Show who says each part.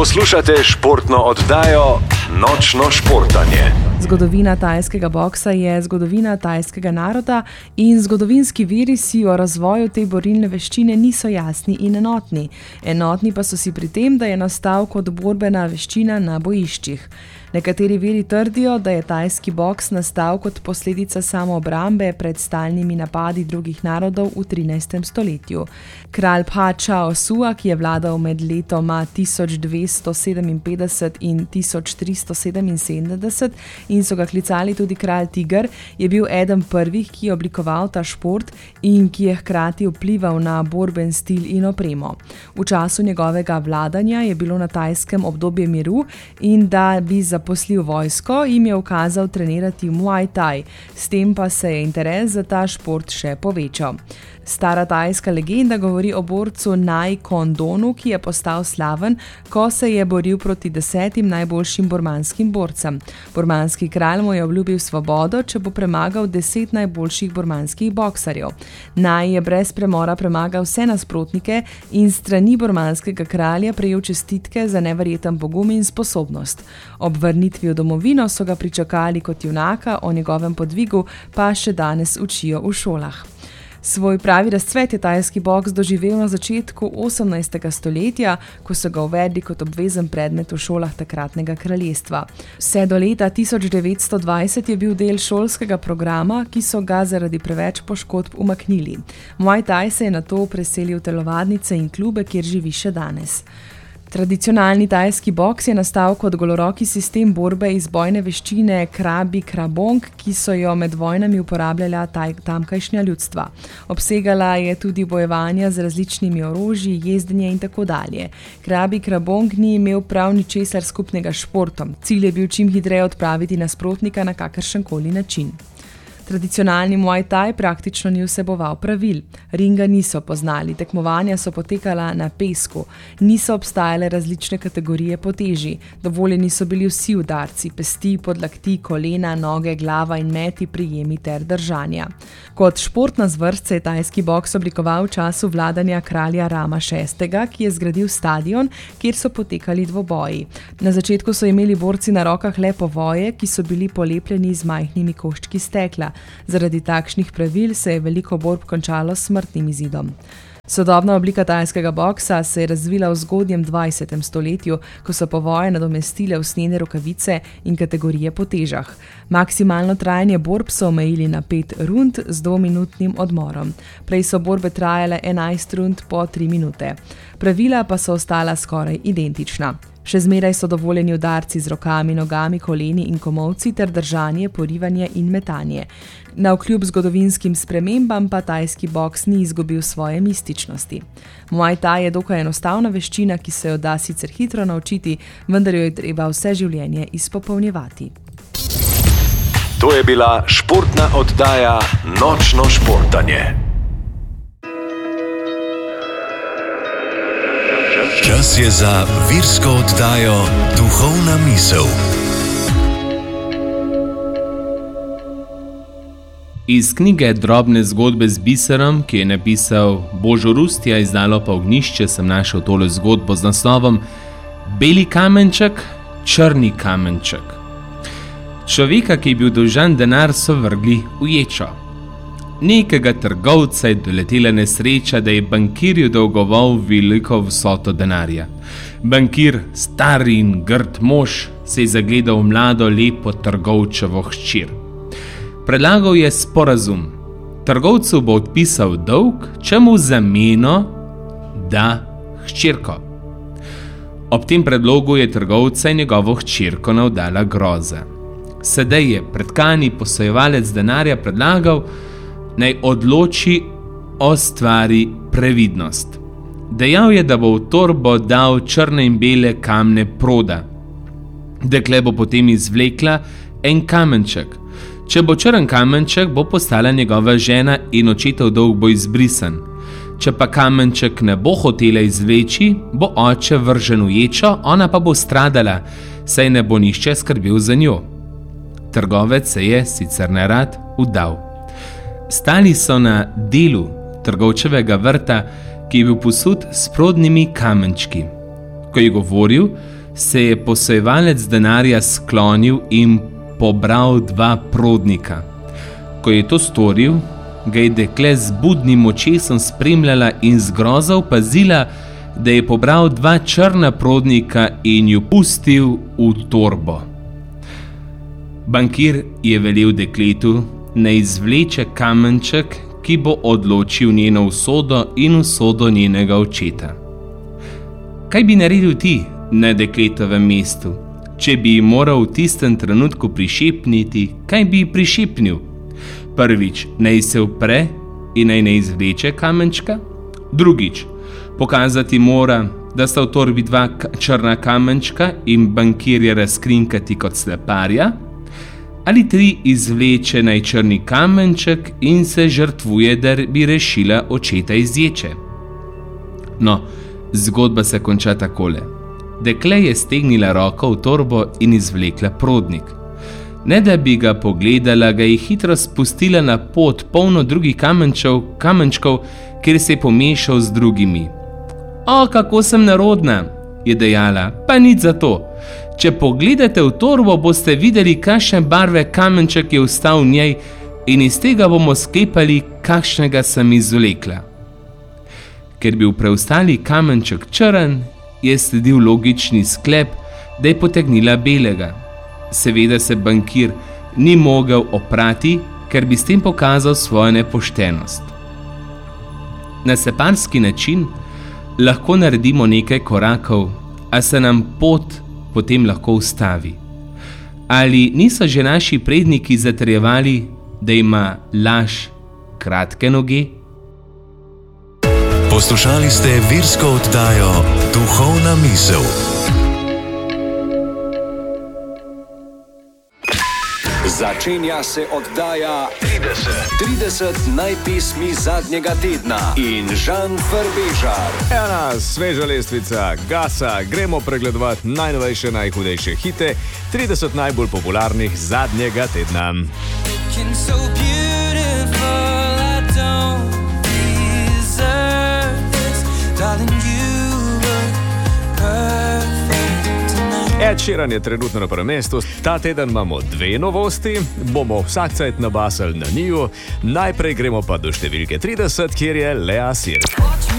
Speaker 1: Poslušate športno oddajo Nočno športanje.
Speaker 2: Zgodovina tajskega boksa je zgodovina tajskega naroda in zgodovinski viri si o razvoju te borilne veščine niso jasni in enotni. Enotni pa so si pri tem, da je nastal kot borbena veščina na bojiščih. Nekateri viri trdijo, da je tajski boks nastal kot posledica samoobrambe pred stalnimi napadi drugih narodov v 13. stoletju. Kralj Pha Chao Sua, ki je vladal med letoma 1257 in 1377 in so ga klicali tudi kralj Tiger, je bil eden prvih, ki je oblikoval ta šport in ki je hkrati vplival na borben stil in opremo. V času njegovega vladanja je bilo na Tajskem obdobje miru in da bi zaposlil vojsko, jim je ukazal trenirati Muay Thai, s tem pa se je interes za ta šport še povečal. Stara tajska legenda govori o borcu Nai Kondonu, ki je postal slaven, ko se je boril proti 10 najboljšim burmanskim borcem. Burmanski kralj mu je obljubil svobodo, če bo premagal 10 najboljših burmanskih boksarjev. Nai je brez premora premagal vse nasprotnike in s strani burmanskega kralja prejel čestitke za neverjeten pogum in sposobnost. Ob vrnitvi v domovino so ga pričakali kot junaka, o njegovem podvigu pa še danes učijo v šolah. Svoj pravi razcvet je tajski boks doživel na začetku 18. stoletja, ko so ga uvedli kot obvezen predmet v šolah takratnega kraljestva. Vse do leta 1920 je bil del šolskega programa, ki so ga zaradi preveč poškodb umaknili. Muay Thai se je nato preselil v telovadnice in klube, kjer živi še danes. Tradicionalni tajski boks je nastal kot goloroki sistem borbe iz bojne veščine Krabi Krabong, ki so jo med vojnami uporabljala tamkajšnja ljudstva. Obsegala je tudi bojevanja z različnimi orožji, jezdenje in tako dalje. Krabi Krabong ni imel prav ničesar skupnega s športom. Cilj je bil čim hitreje odpraviti nasprotnika na kakršenkoli način. Tradicionalni Muay Thai praktično ni vseboval pravil. Ringa niso poznali, tekmovanja so potekala na pesku, niso obstajale različne kategorije po teži, dovoljeni so bili vsi udarci, pesti, podlakti, kolena, noge, glava in meti, prijemi ter držanja. Kot športna zvrst se je tajski boks oblikoval v času vladanja kralja Rama VI., ki je zgradil stadion, kjer so potekali dvoboji. Na začetku so imeli borci na rokah le povoje, ki so bili polepljeni z majhnimi koščki stekla. Zaradi takšnih pravil se je veliko borb končalo s smrtnim izidom. Sodobna oblika tajskega boksa se je razvila v zgodnjem 20. stoletju, ko so povoje nadomestile usnjene rokavice in kategorije po težah. Maksimalno trajanje borb so omejili na 5 rund z 2-minutnim odmorom. Prej so borbe trajale 11 rund po 3 minute. Pravila pa so ostala skoraj identična. Še zmeraj so dovoljeni udarci z rokami, nogami, koleni in komolci ter držanje, porivanje in metanje. Navkljub zgodovinskim spremembam pa tajski boks ni izgubil svoje mističnosti. Muay Thai je dokaj enostavna veščina, ki se jo da sicer hitro naučiti, vendar jo je treba vse življenje izpopolnjevati.
Speaker 1: To je bila športna oddaja Nočno športanje. Čas je za virsko oddajo Duhovna misel.
Speaker 3: Iz knjige Drobne zgodbe z biserom, ki je napisal Božo Rustja, izdalo pa Ognjišče, sem našel tole zgodbo z naslovom Beli kamenček, črni kamenček. Človeka, ki je bil dolžan denar, so vrgli v ječo. Nekega trgovca je doletela nesreča, da je bankirju dolgoval veliko vsoto denarja. Bankir, star in grd mož, se je zagledal mlado, lepo trgovčevo hčer. Predlagal je sporazum. Trgovcu bo odpisal dolg, če mu v zameno da hčerko. Ob tem predlogu je trgovca in njegovo hčerko navdala groza. Sedaj je pretkani posojevalec denarja predlagal, naj odloči o stvari previdnost. Dejal je, da bo v torbo dal črne in bele kamne proda. Dekle bo potem izvlekla en kamenček. Če bo črn kamenček, bo postala njegova žena in očetov dolg bo izbrisan. Če pa kamenček ne bo hotela izvleči, bo oče vržen v ječo, ona pa bo stradala, saj ne bo nihče skrbel za njo. Trgovec se je, sicer nerad, vdal. Stali so na delu trgovčevega vrta, ki je bil posut s prodnimi kamenčki. Ko je govoril, se je posojevalec denarja sklonil in pobral 2 prodnika. Ko je to storil, ga je dekle z budnim očesom spremljala in z grozo opazila, da je pobral 2 črna prodnika in ju pustil v torbo. Bankir je velel dekletu, naj izvleče kamenček, ki bo odločil njeno usodo in usodo njenega očeta. Kaj bi naredil ti na dekletovem mestu? Če bi ji moral v tistem trenutku prišepniti, kaj bi ji prišepnil? Prvič, naj se upre in naj ne izvleče kamenčka. Drugič, pokazati mora, da sta v torbi 2 črna kamenčka in bankirja razkrinkati kot sleparja. Ali 3, izvleče naj črni kamenček in se žrtvuje, da bi rešila očeta iz ječe. No, zgodba se konča takole. Dekle je stegnila roko v torbo in izvlekla prodnik. Ne da bi ga pogledala, ga je hitro spustila na pot, polno drugih kamenčkov, kjer se je pomešal z drugimi. O, kako sem nerodna, je dejala, pa nič za to. Če pogledate v torbo, boste videli, kakšne barve kamenček je ostal v njej in iz tega bomo sklepali, kakšnega sem izvlekla. Ker bil preostali kamenček črn, je sledil logični sklep, da je potegnila belega. Seveda se bankir ni mogel oprati, ker bi s tem pokazal svojo nepoštenost. Na sleparski način lahko naredimo nekaj korakov, a se nam pot potem lahko ustavi. Ali niso že naši predniki zatrjevali, da ima laž kratke noge?
Speaker 1: Poslušali ste virsko oddajo Duhovna misel.
Speaker 4: Začenja se oddaja 30 najpesmi zadnjega tedna in Žan Frbežar.
Speaker 5: Ena sveža lestvica Gasa, gremo pregledovati najnovejše, najhudejše hite, 30 najbolj popularnih zadnjega tedna. Ed Sheeran je trenutno na prvem mestu. Ta teden imamo 2 novosti, bomo vsak cajt nabasali na njiju. Najprej gremo pa do številke 30, kjer je Lea Sir.